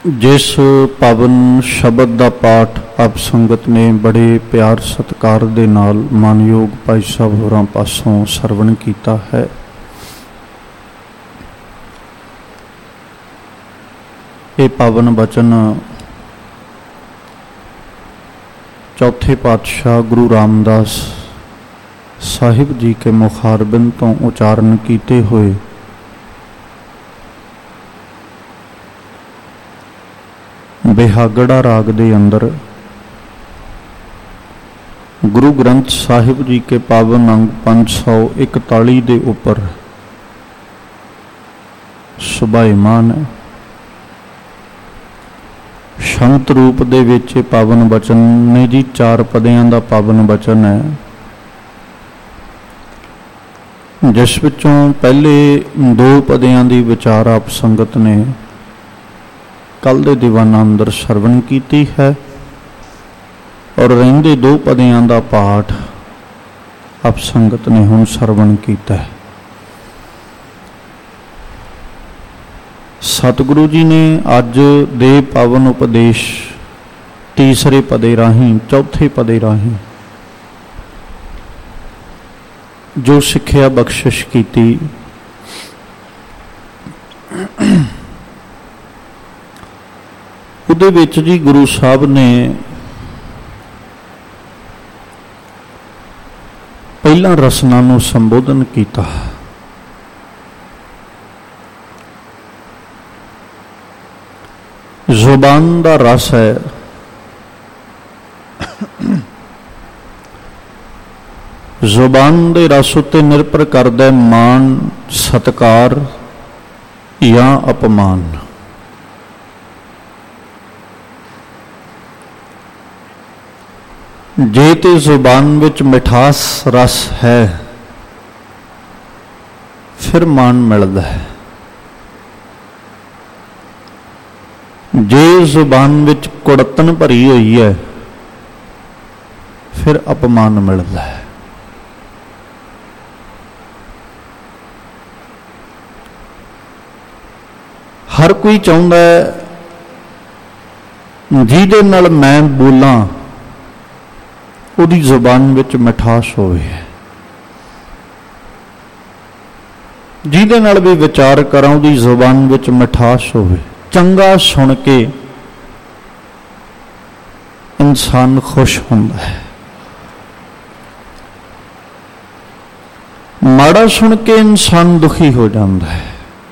जिस पावन शब्द का पाठ आप संगत ने बड़े प्यार सत्कार दे नाल मानयोग भाई साहब होरां पासों सरवण कीता है, ये पावन बचन चौथे पातशाह गुरु रामदास साहिब जी के मुखारबिंद तो उचारण किए हुए बिहागड़ा राग दे अंदर गुरु ग्रंथ साहिब जी के पावन अंग 541 दे उपर सुभाईमान है। शंत रूप दे विच पावन बचन ने जी 4 पदियां दा पावन बचन है, जिस विचों पहले 2 पदियां दी विचार आप संगत ने कल दे दीवाना अंदर सरवण कीती है और रहिंदे 2 पदियां दा पाठ आप संगत ने हुण सरवण कीता है। सतगुरु जी ने अज दे पावन उपदेश तीसरे पदे राहीं चौथे पदे राहीं जो सिक्ख्या बख्शिश कीती, उहदे विच जी गुरु साहब ने पहला रसना नूं संबोधन किया। जुबान दा रस है, जुबान दे रस उत्ते निर्भर करदा मान सत्कार या अपमान। जे ते जुबान विच मिठास रस है फिर मान मिलता है, जे जुबान विच कुड़तन भरी हुई है फिर अपमान मिलता है। हर कोई चाहुंदा है जिहदे नाल मैं बोलां उहदी जुबान विच मिठास होवे, जिहदे नाल भी विचार करां उहदी जुबान विच मिठास होवे। चंगा सुन के इंसान खुश हुंदा है, माड़ा सुन के इंसान दुखी हो जाता है।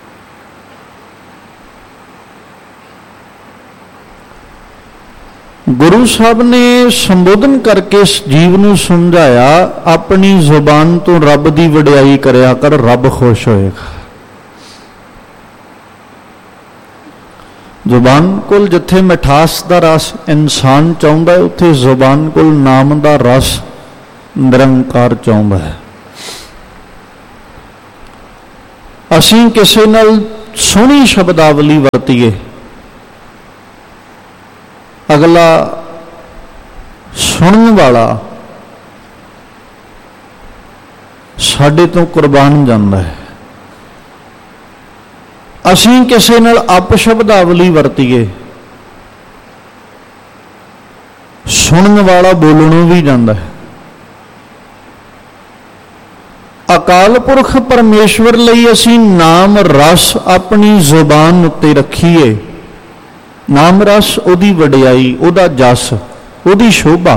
गुरु साहब ने संबोधन करके इस जीव नूं समझाया, अपनी जुबान तो रब की वडियाई करया कर, रब खुश होएगा। जुबान कोल जिथे मिठास दा रस इंसान चाहुंदा है, उत्थे जुबान कोल नाम दा रस निरंकार चाहुंदा है। असीं किसे नाल सोहनी शब्दावली वरतीए, अगला सुनने वाला साडे तो कुर्बान जांदा है। असीं किसे नाल अपशब्दावली वरतीए, सुनने वाला बोलणों भी जांदा है। अकाल पुरख परमेश्वर लई असीं नाम रस अपनी जुबान उत्ते रखीए। नाम रस उहदी वडियाई, उहदा जस, उहदी शोभा,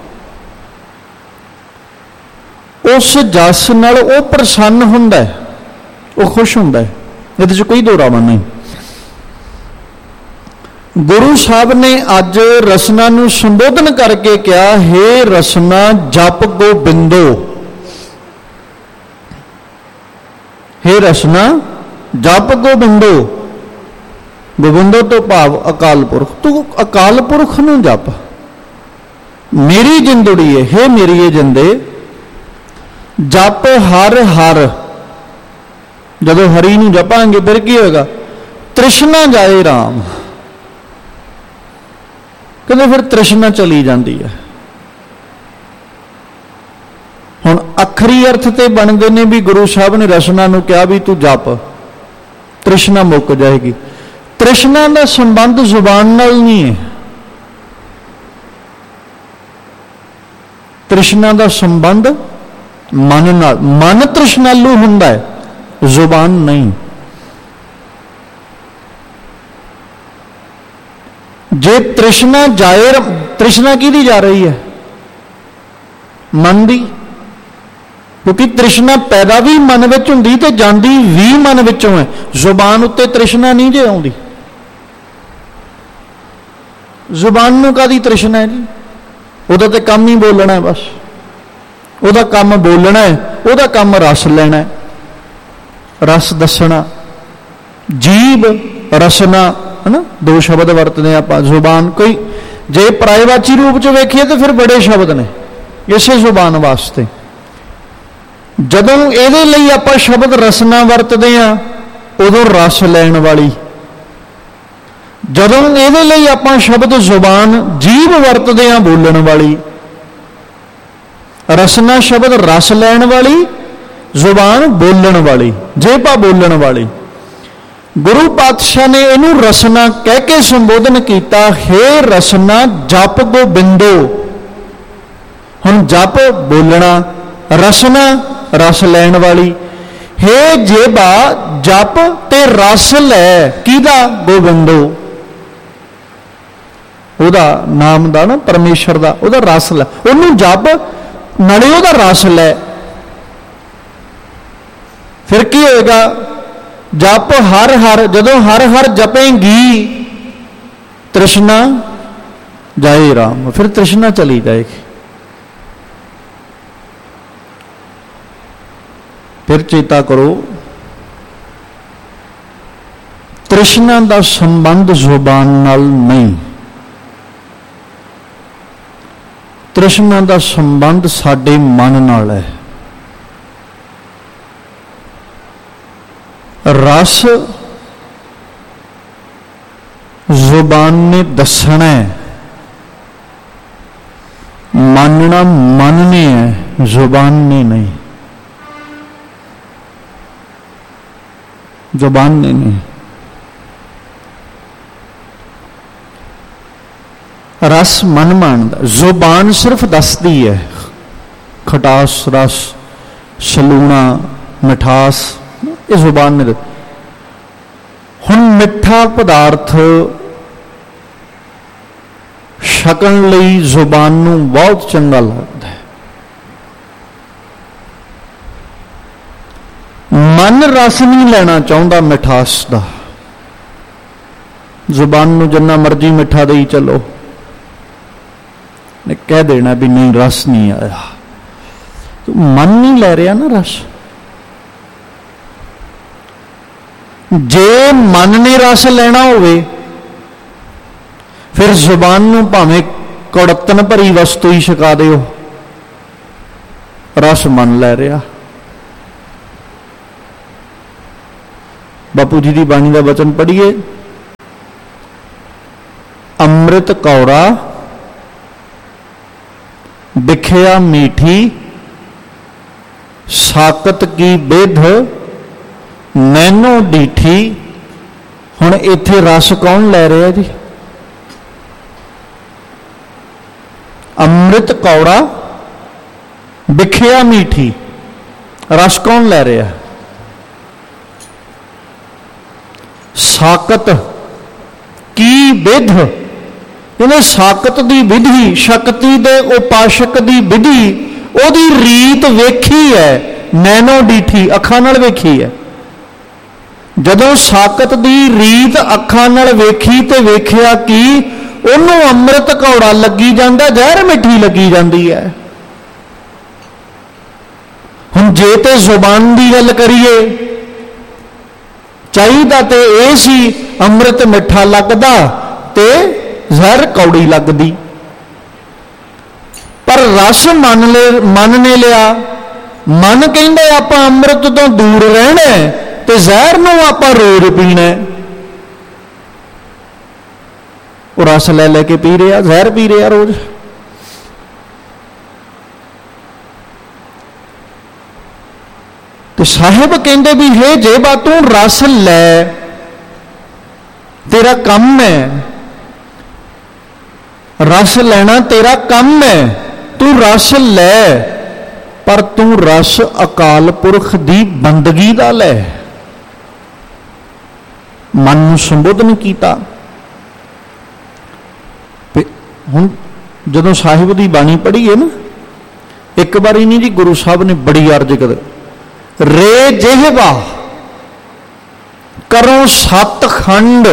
उस जस नाल वो प्रसन्न हुंदा है, वो खुश हुंदा है। इहदे च कोई दोरावा नहीं। गुरु साहब ने अज रसना नूं संबोधन करके कहा, हे रसना जप गोबिंदो। हे रसना जप गोबिंदो। गोबिंदो तो भाव अकाल पुरख। तू अकाल पुरख नूं जप। मेरी जिंदड़ी है, हे मेरी जिंदे जप हर हर। जदों हरि नूं जपांगे फिर की होगा? तृष्णा जाए राम। कहते फिर तृष्णा चली जाती है। हुण अखरी अर्थ ते बनते ने भी गुरु साहब ने रसना नूं कहा भी तू जप, तृष्णा मुक जाएगी। ਤ੍ਰਿਸ਼ਨਾ ਦਾ ਸੰਬੰਧ ਜ਼ੁਬਾਨ ਨਾਲ ਨਹੀਂ ਹੈ। ਤ੍ਰਿਸ਼ਨਾ ਦਾ ਸੰਬੰਧ ਮਨ ਨਾਲ। ਮਨ ਤ੍ਰਿਸ਼ਨਾਲੂ ਹੁੰਦਾ ਹੈ, ਜ਼ੁਬਾਨ ਨਹੀਂ। ਜੇ ਤ੍ਰਿਸ਼ਨਾ ਜਾਏ, ਤ੍ਰਿਸ਼ਨਾ ਕਿਹਦੀ ਜਾ ਰਹੀ ਹੈ? ਮਨ ਦੀ। ਕਿਉਂਕਿ ਤ੍ਰਿਸ਼ਨਾ ਪੈਦਾ ਵੀ ਮਨ ਵਿੱਚ ਹੁੰਦੀ ਤੇ ਜਾਂਦੀ ਵੀ ਮਨ ਵਿੱਚੋਂ ਹੈ। ਜ਼ੁਬਾਨ ਉੱਤੇ ਤ੍ਰਿਸ਼ਨਾ ਨਹੀਂ ਜੇ ਆਉਂਦੀ। ਜ਼ੁਬਾਨ ਨੂੰ ਕਾਹਦੀ ਤ੍ਰਿਸ਼ਨਾ ਹੈ ਜੀ? ਉਹਦਾ ਤੇ ਕੰਮ ਹੀ ਬੋਲਣਾ ਹੈ, ਬਸ ਉਹਦਾ ਕੰਮ ਬੋਲਣਾ ਹੈ, ਉਹਦਾ ਕੰਮ ਰਸ ਲੈਣਾ ਹੈ, ਰਸ ਦੱਸਣਾ। ਜੀਭ ਰਸਨਾ ਹੈ ਨਾ, ਦੋ ਸ਼ਬਦ ਵਰਤਦੇ ਆਪਾਂ। ਜ਼ੁਬਾਨ ਕੋਈ ਜੇ ਪਰਾਇਵਾਚੀ ਰੂਪ ਚ ਵੇਖੀਏ ਤਾਂ ਫਿਰ ਬੜੇ ਸ਼ਬਦ ਨੇ ਇਸੇ ਜ਼ੁਬਾਨ ਵਾਸਤੇ। ਜਦੋਂ ਇਹਦੇ ਲਈ ਆਪਾਂ ਸ਼ਬਦ ਰਸਨਾ ਵਰਤਦੇ ਹਾਂ ਉਦੋਂ ਰਸ ਲੈਣ ਵਾਲੀ। ਜਦੋਂ ਇਹਦੇ ਲਈ ਆਪਾਂ ਸ਼ਬਦ ਜ਼ੁਬਾਨ ਜੀਭ ਵਰਤਦੇ ਹਾਂ ਬੋਲਣ ਵਾਲੀ। ਰਸਨਾ ਸ਼ਬਦ ਰਸ ਲੈਣ ਵਾਲੀ, ਜ਼ੁਬਾਨ ਬੋਲਣ ਵਾਲੀ, ਜੇਭਾ ਬੋਲਣ ਵਾਲੀ। ਗੁਰੂ ਪਾਤਸ਼ਾਹ ਨੇ ਇਹਨੂੰ ਰਸਨਾ ਕਹਿ ਕੇ ਸੰਬੋਧਨ ਕੀਤਾ, ਹੇ ਰਸਨਾ ਜਪ ਗੋਬਿੰਦੋ। ਹੁਣ ਜਪ ਬੋਲਣਾ, ਰਸਨਾ ਰਸ ਲੈਣ ਵਾਲੀ। ਹੇ ਜੇਭਾ ਜਪ ਤੇ ਰਸ ਲੈ, ਕਿਹਦਾ? ਗੋਬਿੰਦੋ, ਉਹਦਾ ਨਾਮ ਦਾ ਨਾ, ਪਰਮੇਸ਼ਰ ਦਾ, ਉਹਦਾ ਰਸ ਲੈ। ਉਹਨੂੰ ਜਪ ਨਾਲੇ ਉਹਦਾ ਰਸ ਲੈ। ਫਿਰ ਕੀ ਹੋਏਗਾ? ਜਪ ਹਰ ਹਰ, ਜਦੋਂ ਹਰ ਹਰ ਜਪੇਂਗੀ ਤ੍ਰਿਸ਼ਨਾ ਜਾਏ ਰਾਮ। ਫਿਰ ਤ੍ਰਿਸ਼ਨਾ ਚਲੀ ਜਾਏਗੀ। ਫਿਰ ਚੇਤਾ ਕਰੋ, ਤ੍ਰਿਸ਼ਨਾ ਦਾ ਸੰਬੰਧ ਜ਼ੁਬਾਨ ਨਾਲ ਨਹੀਂ। ਤ੍ਰਿਸ਼ਨਾ ਦਾ ਸੰਬੰਧ ਸਾਡੇ ਮਨ ਨਾਲ ਹੈ। ਰਸ ਜ਼ੁਬਾਨ ਨੇ ਦੱਸਣਾ ਹੈ, ਮੰਨਣਾ ਮਨ ਨੇ ਹੈ, ਜ਼ੁਬਾਨ ਨੇ ਨਹੀਂ। ਜ਼ੁਬਾਨ ਨੇ ਨਹੀਂ। ਰਸ ਮਨ ਮੰਨਦਾ, ਜ਼ੁਬਾਨ ਸਿਰਫ ਦੱਸਦੀ ਹੈ ਖਟਾਸ, ਰਸ, ਸਲੂਣਾ, ਮਿਠਾਸ, ਇਹ ਜ਼ੁਬਾਨ ਨੇ। ਹੁਣ ਮਿੱਠਾ ਪਦਾਰਥ ਛਕਣ ਲਈ ਜ਼ੁਬਾਨ ਨੂੰ ਬਹੁਤ ਚੰਗਾ ਲੱਗਦਾ ਹੈ। ਮਨ ਰਸ ਨਹੀਂ ਲੈਣਾ ਚਾਹੁੰਦਾ ਮਿਠਾਸ ਦਾ। ਜ਼ੁਬਾਨ ਨੂੰ ਜਿੰਨਾ ਮਰਜ਼ੀ ਮਿੱਠਾ ਦੇਈ ਚੱਲੋ, ਨੇ ਕਹਿ ਦੇਣਾ ਵੀ ਨਹੀਂ ਰਸ ਨਹੀਂ ਆਇਆ। ਮਨ ਨਹੀਂ ਲੈ ਰਿਹਾ ਨਾ ਰਸ। ਜੇ ਮਨ ਨੇ ਰਸ ਲੈਣਾ ਹੋਵੇ ਫਿਰ ਜ਼ੁਬਾਨ ਨੂੰ ਭਾਵੇਂ ਕੜਤਨ ਭਰੀ ਵਸਤੂ ਹੀ ਛਕਾ ਦਿਓ, ਰਸ ਮਨ ਲੈ ਰਿਹਾ। ਬਾਪੂ ਜੀ ਦੀ ਬਾਣੀ ਦਾ ਵਚਨ ਪੜ੍ਹੀਏ, ਅੰਮ੍ਰਿਤ ਕੌੜਾ ਦਿਖਿਆ ਮੀਠੀ, ਸਾਕਤ ਕੀ ਬਿਧ ਨੈਨੋ ਡੀਠੀ। ਹੁਣ ਇੱਥੇ ਰਸ ਕੌਣ ਲੈ ਰਿਹਾ ਜੀ? ਅੰਮ੍ਰਿਤ ਕੌੜਾ ਦਿਖਿਆ ਮੀਠੀ, ਰਸ ਕੌਣ ਲੈ ਰਿਹਾ? ਸਾਕਤ ਕੀ ਬਿਧ, ਇਹਨੇ ਸਾਕਤ ਦੀ ਵਿਧੀ, ਸ਼ਕਤੀ ਦੇ ਉਪਾਸ਼ਕ ਦੀ ਵਿਧੀ, ਉਹਦੀ ਰੀਤ ਵੇਖੀ ਹੈ, ਨੈਨੋ ਡੀਠੀ, ਅੱਖਾਂ ਨਾਲ ਵੇਖੀ ਹੈ। ਜਦੋਂ ਸਾਕਤ ਦੀ ਰੀਤ ਅੱਖਾਂ ਨਾਲ ਵੇਖੀ ਤੇ ਵੇਖਿਆ ਕਿ ਉਹਨੂੰ ਅੰਮ੍ਰਿਤ ਕੌੜਾ ਲੱਗੀ ਜਾਂਦਾ, ਜ਼ਹਿਰ ਮਿੱਠੀ ਲੱਗੀ ਜਾਂਦੀ ਹੈ। ਹੁਣ ਜੇ ਤੇ ਜ਼ੁਬਾਨ ਦੀ ਗੱਲ ਕਰੀਏ, ਚਾਹੀਦਾ ਤੇ ਇਹ ਸੀ ਅੰਮ੍ਰਿਤ ਮਿੱਠਾ ਲੱਗਦਾ ਤੇ ਜ਼ਹਿਰ ਕੌੜੀ ਲੱਗਦੀ, ਪਰ ਰਸ ਮਨ ਨੇ ਲਿਆ। ਮਨ ਕਹਿੰਦੇ ਆਪਾਂ ਅੰਮ੍ਰਿਤ ਤੋਂ ਦੂਰ ਰਹਿਣਾ ਤੇ ਜ਼ਹਿਰ ਨੂੰ ਆਪਾਂ ਰੋਜ਼ ਪੀਣਾ। ਉਹ ਰਸ ਲੈ ਲੈ ਕੇ ਪੀ ਰਿਹਾ, ਜ਼ਹਿਰ ਪੀ ਰਿਹਾ ਰੋਜ਼। ਤੇ ਸਾਹਿਬ ਕਹਿੰਦੇ ਵੀ ਹੇ ਜੇਬਾ ਤੂੰ ਰਸ ਲੈ, तेरा काम है, रस लेना तेरा काम है, तू रस ले, पर तू रस अकाल पुरख दी बंदगी दा ले। मन नूं संबोधन किया। हुण जदों साहिब दी बाणी पढ़ी है ना, एक बारी नहीं जी, गुरु साहब ने बड़ी अर्ज कर, रे जिहवा करो सतखंड।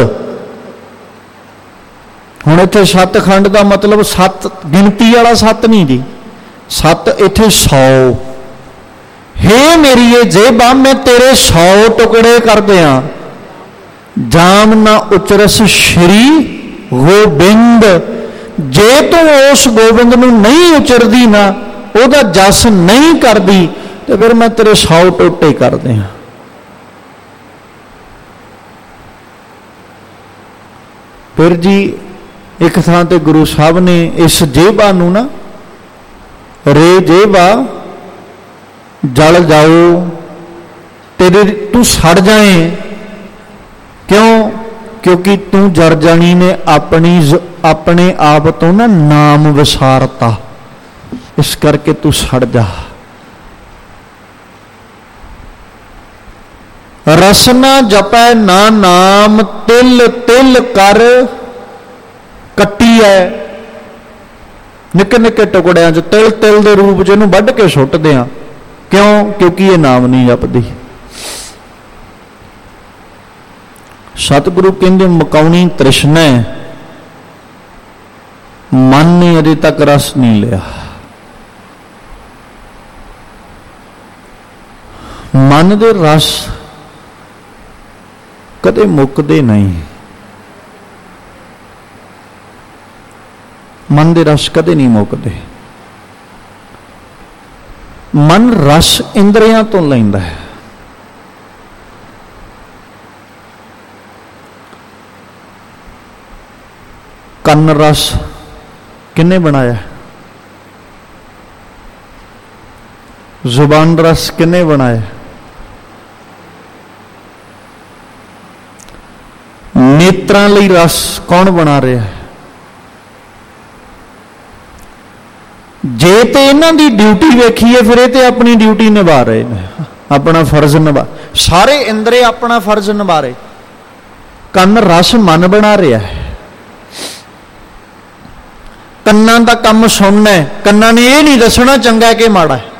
हुण इत्थे सतखंड का मतलब सत गिनती वाला सत नहीं जी, सत इत्थे 100। हे मेरी ये जेबा मैं तेरे 100 टुकड़े कर दिया, जाम ना उचरस श्री गोबिंद। जे तू उस गोबिंद नूं नहीं उचरदी ना, ਉਹਦਾ जस नहीं करदी, तो फिर मैं तेरे 100 टोटे कर दिया। फिर जी एक थां ते गुरु साहब ने इस जेबा नूं ना, रे जेबा जल जाओ तेरे, तू सड़ जाए। क्यों? क्योंकि तू जर जानी ने अपने आप तो ना नाम विसारता, इस करके तू सड़ जा। रसना जपै ना नाम, तिल तिल कर कट्टी है। निके निके टुकड़ियां च तिल तिल के रूप च इहनूं वढ के सुट्टदे आ। क्यों? क्योंकि ये नाम नहीं जपदी। सतगुरु कहंदे मुकाउणी तृष्णा, मन ने अजे तक रस नहीं लिया। मन दे रस कदे मुकदे नहीं, मन दे रस कदे नहीं मुकदे। मन रस इंद्रियां तो लैंदा है। कन्न रस किन्ने बनाया? जुबान रस किन्ने बनाया? नेत्रां लई रस कौन बना रहा है? जे तो इन्हां दी ड्यूटी वेखीए फिर ये तो अपनी ड्यूटी निभा रहे हैं, अपना फर्ज निभा, सारे इंद्रे अपना फर्ज निभा रहे। कन्न रस मन बना रहा है। कन्ना का काम सुनना है, कन्ना ने यह नहीं दसना चंगा है कि माड़ा है।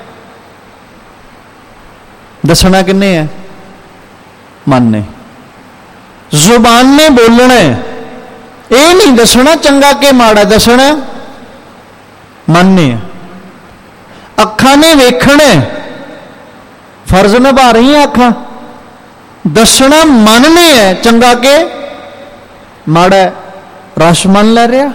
दसना किन्ने है? मन ने। जुबान ने बोलना है, यह नहीं दसना चंगा कि माड़ा, दसना मन ने। अखां ने वेखना, फर्ज निभा रही है अखां, दसना मन ने है चंगा के माड़ा। रस मन ले रहा।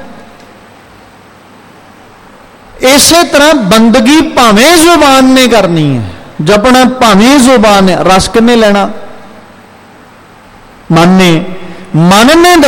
इसे तरह बंदगी भावें जुबान ने करनी है, जपना भावें जुबान है, रस किन्ने लेना? मन ने। मन ने